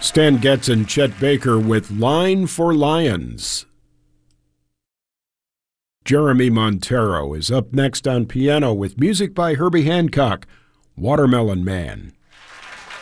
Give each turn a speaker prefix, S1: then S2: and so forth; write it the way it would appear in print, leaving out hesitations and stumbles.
S1: Stan Getz and Chet Baker with Line for Lions. Jeremy Montero is up next on piano with music by Herbie Hancock, Watermelon Man.